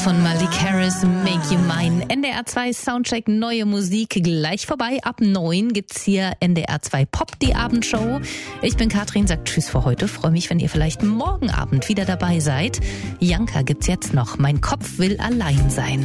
von Malik Harris, Make You Mine. NDR 2 Soundcheck, neue Musik gleich vorbei. Ab 9 gibt's hier NDR 2 Pop, die Abendshow. Ich bin Katrin, sagt Tschüss für heute. Freue mich, wenn ihr vielleicht morgen Abend wieder dabei seid. Janka gibt's jetzt noch. Mein Kopf will allein sein.